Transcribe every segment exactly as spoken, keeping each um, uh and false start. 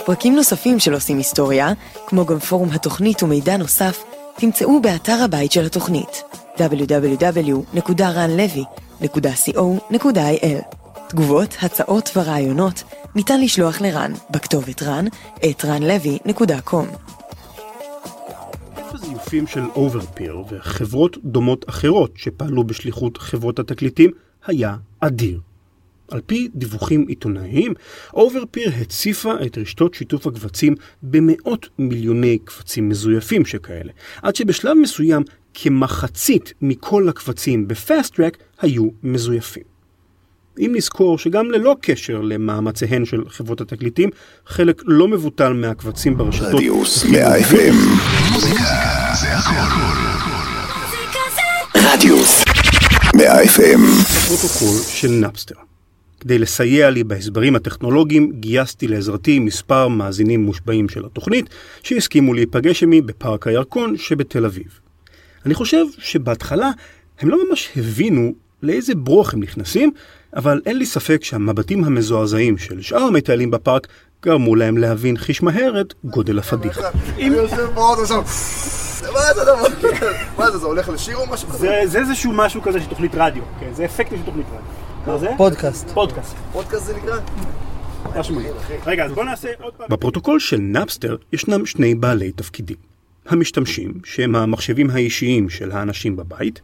פרקים נוספים של עושים היסטוריה, כמו גם פורום התוכנית ומידע נוסף, תמצאו באתר הבית של התוכנית דאבליו דאבליו דאבליו נקודה רן לוי נקודה קו נקודה איי אל. תגובות, הצעות ורעיונות ניתן לשלוח לרן בכתובת רן את רן לוי נקודה קום. הזיופים של אוברפיר וחברות דומות אחרות שפעלו בשליחות חברות התקליטים היה אדיר. על פי דיווחים עיתונאיים, אוברפיר הציפה את רשתות שיתוף הקבצים במאות מיליוני קבצים מזויפים שכאלה, עד שבשלב מסוים כמחצית מכל הקבצים בפאסט טרק היו מזויפים. אם נזכור שגם ללא קשר למאמציהן של חברות התקליטים, חלק לא מבוטל מהקבצים ברשתות... רדיוס מאה אף אם. מוזיקה זה הכל. רדיוס מאה אף אם. הפרוטוקול של נאפסטר. כדי לסייע לי בהסברים הטכנולוגיים, גייסתי לעזרתי מספר מאזינים מושבעים של התוכנית, שהסכימו להיפגש עמי בפארק הירקון שבתל אביב. אני חושב שבהתחלה הם לא ממש הבינו לאיזה ברוך הם נכנסים, אבל אין לי ספק שהמבטים המזועזעים של שאר המטיילים בפארק גרמו להם להבין חיש מהר את גודל הפדיחה. אני יושב באוטו שם, מה זה דבר? מה זה, זה הולך לשיר או משהו כזה? זה איזשהו משהו כזה של תוכנית רדיו, זה אפקט של תוכנית רדיו. מה זה? פודקאסט. פודקאסט. פודקאסט זה נקרא? רגע, אז בוא נעשה עוד פעם. בפרוטוקול של נאפסטר ישנם שני בעלי תפקידים. המשתמשים, שהם המחשבים האישיים של האנשים בבית,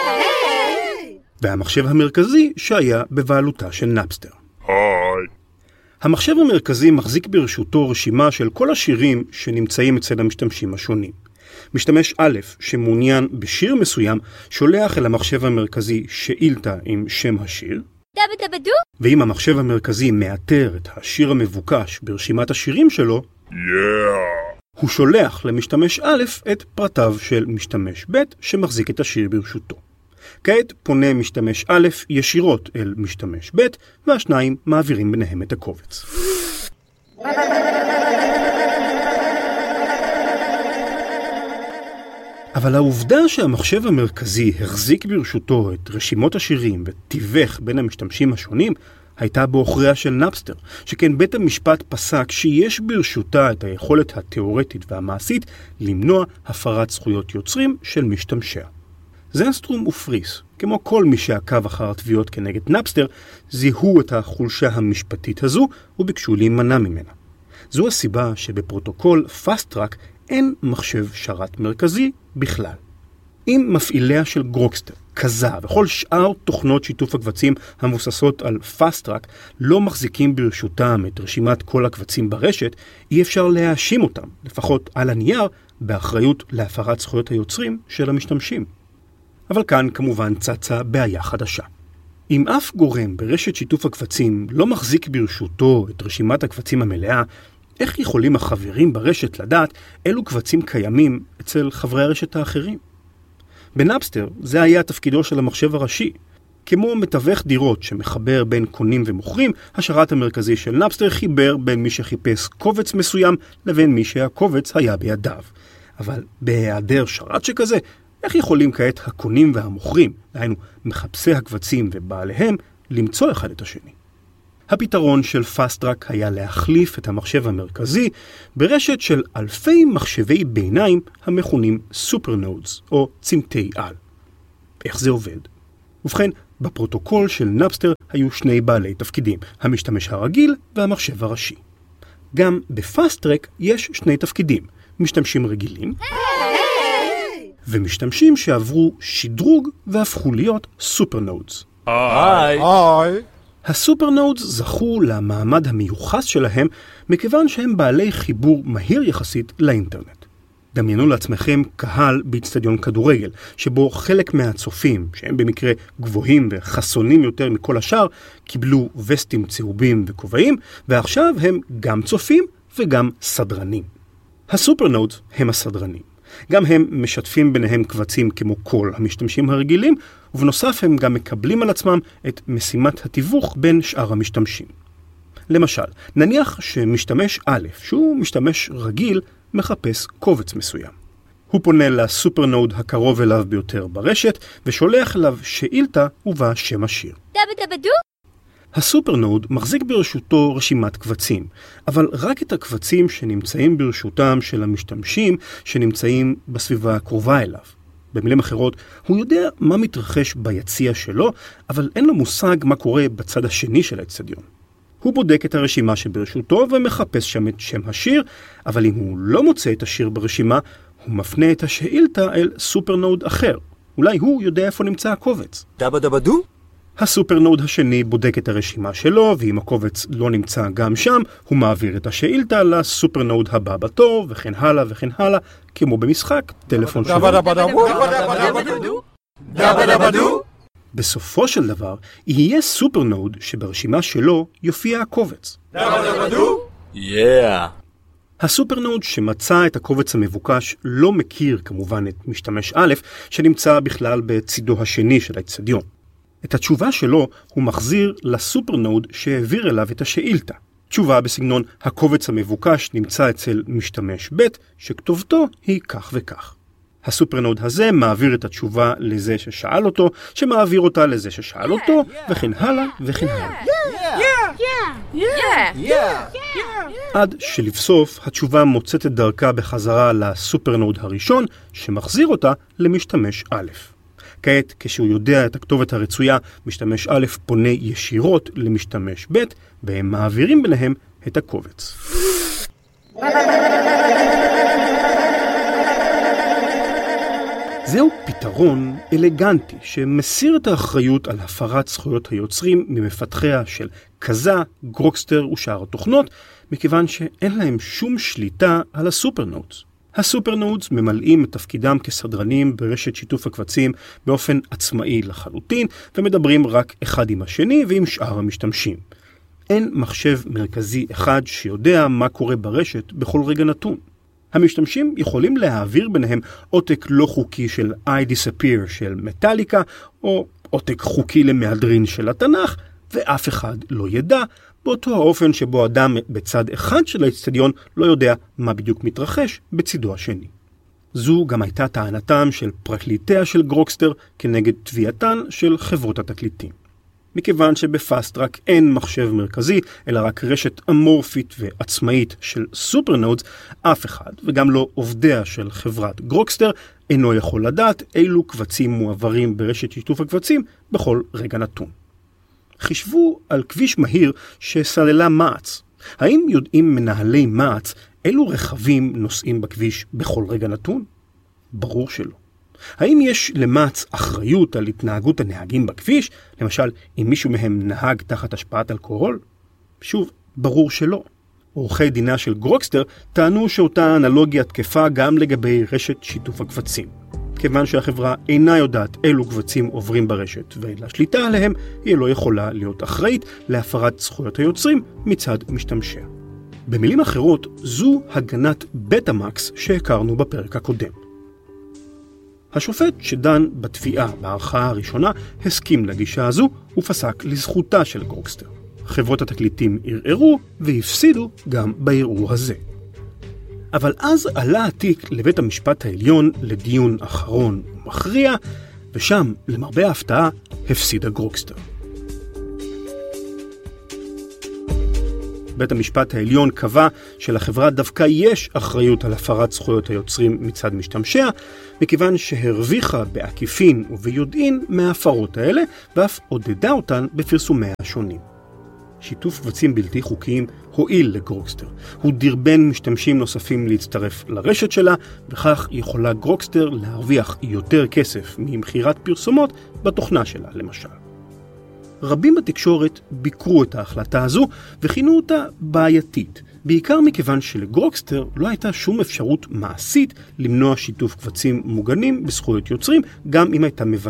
והמחשב המרכזי שהיה בבעלותה של נאפסטר. היי. המחשב המרכזי מחזיק ברשותו רשימה של כל השירים שנמצאים אצל המשתמשים השונים. משתמש א' שמעוניין בשיר מסוים שולח אל המחשב המרכזי שאילתה עם שם השיר. דבא דבא דו. ואם המחשב המרכזי מאתר את השיר המבוקש ברשימת השירים שלו, yeah. הוא שולח למשתמש א' את פרטיו של משתמש ב' שמחזיק את השיר ברשותו. כעת פונה משתמש א' ישירות אל משתמש ב' והשניים מעבירים ביניהם את הקובץ. אבל העובדה שהמחשב המרכזי החזיק ברשותו את רשימות השירים ותיווך בין המשתמשים השונים הייתה באוכריה של נאפסטר, שכן בית המשפט פסק שיש ברשותה את היכולת התיאורטית והמעשית למנוע הפרת זכויות יוצרים של משתמשיה. זנסטרום ופריס, כמו כל מי שעקב אחר התביעות כנגד נאפסטר, זיהו את החולשה המשפטית הזו וביקשו להימנע ממנה. זו הסיבה שבפרוטוקול פאסט טרק אין מחשב שרת מרכזי בכלל. אם מפעיליה של גרוקסטר, כזה וכל שאר תוכנות שיתוף הקבצים המבוססות על פאסט טרק לא מחזיקים ברשותם את רשימת כל הקבצים ברשת, אי אפשר להאשים אותם, לפחות על הנייר, באחריות להפרת זכויות היוצרים של המשתמשים. אבל כאן כמובן צצה בעיה חדשה. אם אף גורם ברשת שיתוף הקבצים לא מחזיק ברשותו את רשימת הקבצים המלאה, איך יכולים החברים ברשת לדעת אילו קבצים קיימים אצל חברי הרשת האחרים? בנאפסטר זה היה תפקידו של המחשב הראשי. כמו מתווך דירות שמחבר בין קונים ומוכרים, השרת המרכזי של נאפסטר חיבר בין מי שחיפש קובץ מסוים לבין מי שהקובץ היה בידיו. אבל בהיעדר שרת שכזה, איך יכולים כעת הקונים והמוכרים, דהיינו מחפשי הקבצים ובעליהם, למצוא אחד את השני? הפתרון של פאסט טרק היה להחליף את המחשב המרכזי ברשת של אלפי מחשבי ביניים המכונים סופרנודס או צמתי על. איך זה עובד? ובכן, בפרוטוקול של נאפסטר היו שני בעלי תפקידים, המשתמש הרגיל והמחשב הראשי. גם בפאסט טרק יש שני תפקידים, משתמשים רגילים ומשתמשים שעברו שדרוג והפכו להיות סופרנודס. היי. היי. הסופרנודס זכו למעמד המיוחס שלהם מכיוון שהם בעלי חיבור מהיר יחסית לאינטרנט. דמיינו לעצמכם קהל באצטדיון כדורגל, שבו חלק מהצופים, שהם במקרה גבוהים וחסונים יותר מכל השאר, קיבלו וסטים צהובים וכובעים, ועכשיו הם גם צופים וגם סדרנים. הסופרנודס הם הסדרנים. גם הם משתפים ביניהם קבצים כמו כל המשתמשים הרגילים, ובנוסף הם גם מקבלים על עצמם את משימת התיווך בין שאר המשתמשים. למשל, נניח שמשתמש א', שהוא משתמש רגיל, מחפש קובץ מסוים. הוא פונה לסופרנוד הקרוב אליו ביותר ברשת, ושולח אליו שאילתה ובה שם השיר. דבא דבא דו? הסופרנוד מחזיק ברשותו רשימת קבצים, אבל רק את הקבצים שנמצאים ברשותם של המשתמשים שנמצאים בסביבה הקרובה אליו. במילים אחרות, הוא יודע מה מתרחש ביציע שלו, אבל אין לו מושג מה קורה בצד השני של האצטדיון. הוא בודק את הרשימה שברשותו ומחפש שם את שם השיר, אבל אם הוא לא מוצא את השיר ברשימה, הוא מפנה את השאילתה אל סופרנוד אחר. אולי הוא יודע איפה נמצא הקובץ. דבא דבא דו? הסופרנוד השני בודק את הרשימה שלו, ואם הקובץ לא נמצא גם שם, הוא מעביר את השאילתה לסופרנוד הבא בתור, וכן הלאה וכן הלאה, כמו במשחק, טלפון שלו. דבא דבא דבא דו? דבא דבא דו? בסופו של דבר, יהיה סופרנוד שברשימה שלו יופיע הקובץ. דבא דבא דו? יאה. הסופרנוד שמצא את הקובץ המבוקש לא מכיר כמובן את משתמש א' שנמצא בכלל בצידו השני של האצטדיון. את התשובה שלו הוא מחזיר לסופרנוד שהעביר אליו את השאילתה. תשובה בסגנון הקובץ המבוקש נמצא אצל משתמש ב' שכתובתו היא כך וכך. הסופרנוד הזה מעביר את התשובה לזה ששאל אותו, שמעביר אותה לזה ששאל אותו, וכן הלאה וכן הלאה. עד שלבסוף התשובה מוצאת את דרכה בחזרה לסופרנוד הראשון, שמחזיר אותה למשתמש א'. כעת, כשהוא יודע את הכתובת הרצויה, משתמש א' פונה ישירות למשתמש ב', והם מעבירים ביניהם את הקובץ. זהו פתרון אלגנטי שמסיר את האחריות על הפרת זכויות היוצרים ממפתחיה של קזה, גרוקסטר ושאר התוכנות, מכיוון שאין להם שום שליטה על הסופרנודס. הסופרנודס ממלאים את תפקידם כסדרנים ברשת שיתוף הקבצים באופן עצמאי לחלוטין, ומדברים רק אחד עם השני ועם שאר המשתמשים. אין מחשב מרכזי אחד שיודע מה קורה ברשת בכל רגע נתון. המשתמשים יכולים להעביר ביניהם עותק לא חוקי של I Disappear של מטליקה, או עותק חוקי למהדרין של התנ"ך, ואף אחד לא ידע, באותו האופן שבו אדם בצד אחד של האצטדיון לא יודע מה בדיוק מתרחש בצידו השני. זו גם הייתה טענתם של פרקליטיה של גרוקסטר כנגד תביעתן של חברות התקליטים. מכיוון שבפאסט-טראק אין מחשב מרכזי, אלא רק רשת אמורפית ועצמאית של סופרנודס, אף אחד, וגם לא עובדיה של חברת גרוקסטר, אינו יכול לדעת אילו קבצים מועברים ברשת שיתוף הקבצים בכל רגע נתון. חישבו על כביש מהיר שסללה מעץ. האם יודעים מנהלי מעץ אילו רכבים נוסעים בכביש בכל רגע נתון? ברור שלא. האם יש למעץ אחריות על התנהגות הנהגים בכביש? למשל, אם מישהו מהם נהג תחת השפעת אלכוהול? שוב, ברור שלא. עורכי דינה של גרוקסטר טענו שאותה אנלוגיה תקפה גם לגבי רשת שיתוף הקבצים. כיוון שהחברה אינה יודעת אילו קבצים עוברים ברשת ואין לה שליטה עליהם, היא לא יכולה להיות אחראית להפרת זכויות היוצרים מצד משתמשיה. במילים אחרות, זו הגנת בטה-מקס שהכרנו בפרק הקודם. השופט שדן בתביעה בערכאה הראשונה הסכים לגישה הזו ופסק לזכותה של גרוקסטר. חברות התקליטים ערערו והפסידו גם בערעור הזה. אבל אז עלה התיק לבית המשפט העליון לדיון אחרון ומכריע, ושם, למרבה ההפתעה, הפסידה גרוקסטר. בית המשפט העליון קבע שלחברה דווקא יש אחריות על הפרת זכויות היוצרים מצד משתמשיה, מכיוון שהרוויחה בעקיפין וביודעין מההפרות האלה, ואף עודדה אותן בפרסומיה השונים. שיתוף קבצים בלתי חוקיים הועיל לגרוקסטר. הוא דרבן משתמשים נוספים להצטרף לרשת שלה, וכך יכולה גרוקסטר להרוויח יותר כסף ממחירת פרסומות בתוכנה שלה, למשל. רבים בתקשורת ביקרו את ההחלטה הזו וכינו אותה בעייתית, בעיקר מכיוון שלגרוקסטר לא הייתה שום אפשרות מעשית למנוע שיתוף קבצים מוגנים בזכויות יוצרים, גם אם הייתה מבקשת.